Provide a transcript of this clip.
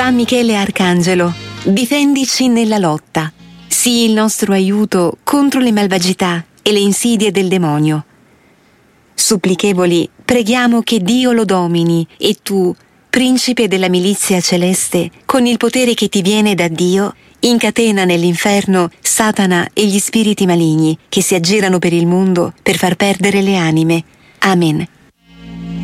San Michele Arcangelo, difendici nella lotta. Sii il nostro aiuto contro le malvagità e le insidie del demonio. Supplichevoli, preghiamo che Dio lo domini e tu, principe della milizia celeste, con il potere che ti viene da Dio, incatena nell'inferno Satana e gli spiriti maligni che si aggirano per il mondo per far perdere le anime. Amen.